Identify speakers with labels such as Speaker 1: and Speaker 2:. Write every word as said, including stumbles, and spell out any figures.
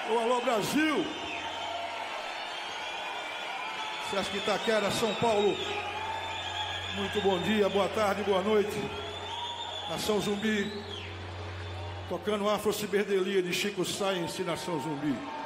Speaker 1: Alô, alô, Brasil! Sesc Itaquera, São Paulo. Muito bom dia, boa tarde, boa noite. Nação Zumbi. Tocando Afro Ciberdelia de Chico Science, Nação Zumbi.